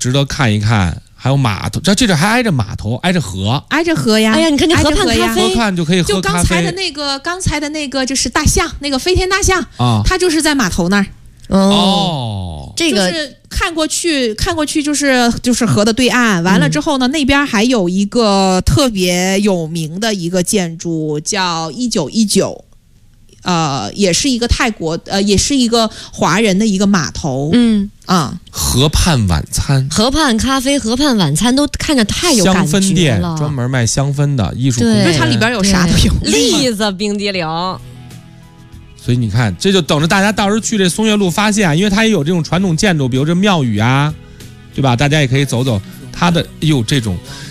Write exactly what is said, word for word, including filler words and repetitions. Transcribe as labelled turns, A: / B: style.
A: 值得看一看。还有码头，这这这还挨着码头，挨着河，
B: 挨着河呀。
C: 哎呀，你看这河畔咖啡，
A: 河畔就可以喝咖啡。
B: 就刚才的那个，刚才的那个就是大象，那个飞天大象
A: 啊，
B: 它就是在码头那儿。
C: 哦，这个
B: 就是看过去，看过去就是就是河的对岸。完了之后呢，嗯、那边还有一个特别有名的一个建筑，叫一九一九。呃，也是一个泰国，呃，也是一个华人的一个码头，
C: 嗯
B: 啊，
A: 河畔晚餐、
C: 河畔咖啡、河畔晚餐都看着太有感觉了。
A: 香氛店专门卖香氛的艺术空间，
B: 因为它里边有啥都有，
C: 栗子冰激凌。
A: 所以你看，这就等着大家到时候去这松岳路发现，因为它也有这种传统建筑，比如这庙宇啊，对吧？大家也可以走走它的，哎呦，这种